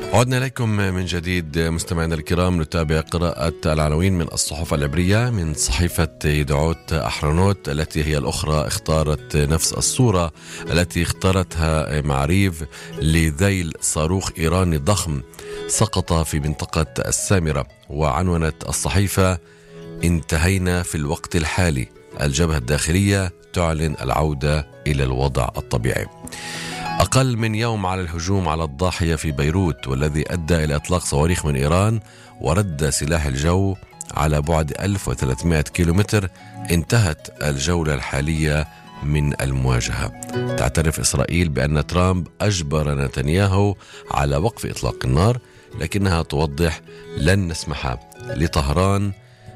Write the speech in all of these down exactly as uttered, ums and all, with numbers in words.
عدنا إليكم من جديد مستمعينا الكرام، نتابع قراءة العناوين من الصحف العبرية من صحيفة يدعوت أحرنوت التي هي الأخرى اختارت نفس الصورة التي اختارتها معريف لذيل صاروخ إيراني ضخم سقط في منطقة السامرة. وعنونت الصحيفة: انتهينا في الوقت الحالي، الجبهة الداخلية تعلن العودة إلى الوضع الطبيعي. أقل من يوم على الهجوم على الضاحية في بيروت والذي أدى إلى إطلاق صواريخ من إيران ورد سلاح الجو على بعد ألف وثلاثمائة كيلومتر، انتهت الجولة الحالية من المواجهة. تعترف إسرائيل بأن ترامب أجبر نتنياهو على وقف إطلاق النار، لكنها توضح: لن نسمح لطهران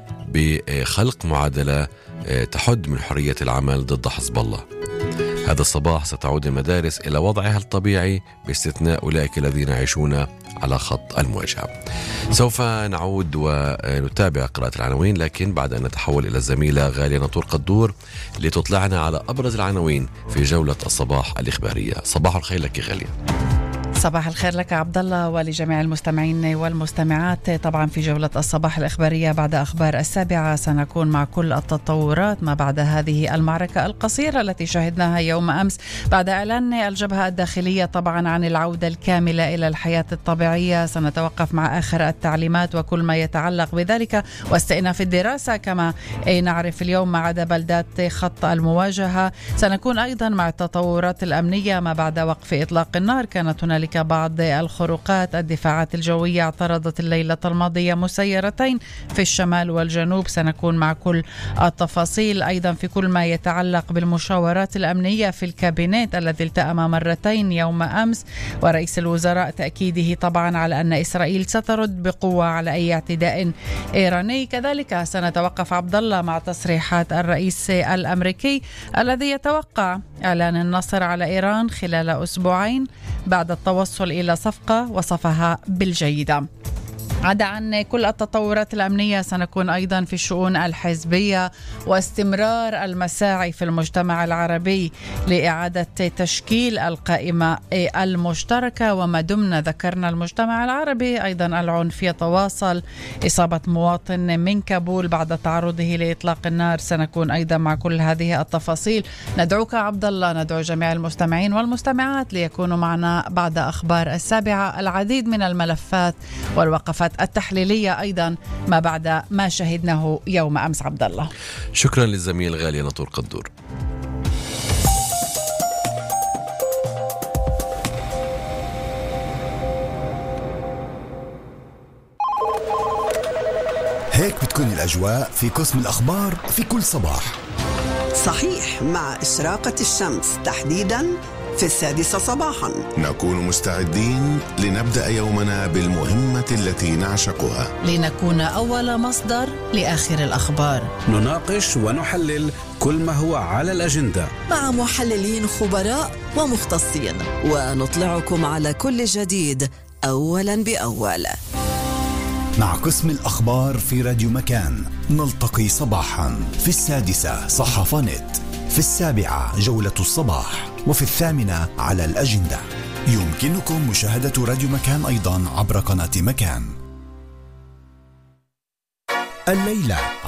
بخلق معادلة تحد من حرية العمل ضد حزب الله. هذا الصباح ستعود المدارس إلى وضعها الطبيعي باستثناء أولئك الذين يعيشون على خط المواجهة. سوف نعود ونتابع قراءة العناوين، لكن بعد أن نتحول إلى الزميلة غالية ناطور قدور لتطلعنا على أبرز العناوين في جولة الصباح الإخبارية. صباح الخير لك غالية. صباح الخير لك عبد الله ولجميع المستمعين والمستمعات. طبعا في جولة الصباح الإخبارية بعد أخبار السابعة سنكون مع كل التطورات ما بعد هذه المعركة القصيرة التي شهدناها يوم أمس بعد إعلان الجبهة الداخلية طبعا عن العودة الكاملة إلى الحياة الطبيعية. سنتوقف مع آخر التعليمات وكل ما يتعلق بذلك واستئناف الدراسة كما نعرف اليوم ما عدا بلدات خط المواجهة. سنكون أيضا مع التطورات الأمنية ما بعد وقف إطلاق النار. كانت هنالك بعض الخروقات. الدفاعات الجوية اعترضت الليلة الماضية مسيرتين في الشمال والجنوب. سنكون مع كل التفاصيل أيضا في كل ما يتعلق بالمشاورات الأمنية في الكابينت الذي التأم مرتين يوم أمس، ورئيس الوزراء تأكيده طبعا على أن إسرائيل سترد بقوة على أي اعتداء إيراني. كذلك سنتوقف عبد الله مع تصريحات الرئيس الأمريكي الذي يتوقع إعلان النصر على إيران خلال أسبوعين بعد التوصل إلى صفقة وصفها بالجيدة. عدا عن كل التطورات الأمنية سنكون أيضا في الشؤون الحزبية واستمرار المساعي في المجتمع العربي لإعادة تشكيل القائمة المشتركة. وما دمنا ذكرنا المجتمع العربي أيضا العنف يتواصل. إصابة مواطن من كابول بعد تعرضه لإطلاق النار. سنكون أيضا مع كل هذه التفاصيل. ندعوك عبد الله، ندعو جميع المستمعين والمستمعات ليكونوا معنا بعد أخبار السابعة. العديد من الملفات والوقفات التحليلية أيضا ما بعد ما شهدناه يوم أمس عبد الله. شكرا للزميل غالية ناطور قدور. هيك بتكون الأجواء في قسم الأخبار في كل صباح. صحيح، مع إشراقة الشمس تحديداً في السادسة صباحا نكون مستعدين لنبدأ يومنا بالمهمة التي نعشقها، لنكون أول مصدر لآخر الأخبار. نناقش ونحلل كل ما هو على الأجندة مع محللين خبراء ومختصين، ونطلعكم على كل جديد أولا بأول. مع قسم الأخبار في راديو مكان نلتقي صباحا في السادسة صحافة نت، في السابعة جولة الصباح، وفي الثامنة على الأجندة. يمكنكم مشاهدة راديو مكان أيضا عبر قناة مكان. الليلة